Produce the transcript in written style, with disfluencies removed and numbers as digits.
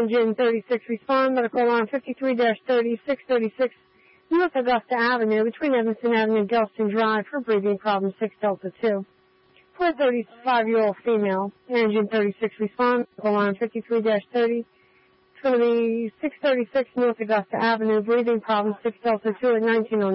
Engine 36 respond, medical line 53-3636 North Augusta Avenue between Evanston Avenue and Gelston Drive for breathing problem 6 Delta 2. For a 35-year-old female, Engine 36 respond, medical line 53-30. It's going to be 636 North Augusta Avenue, breathing problem 6 Delta 2 at 1909.